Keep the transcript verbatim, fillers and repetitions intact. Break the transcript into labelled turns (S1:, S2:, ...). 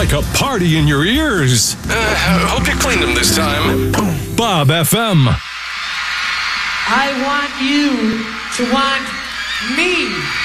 S1: like a party in your ears.
S2: Uh, hope you cleaned them this time.
S1: Bob F M.
S3: I want you to want me.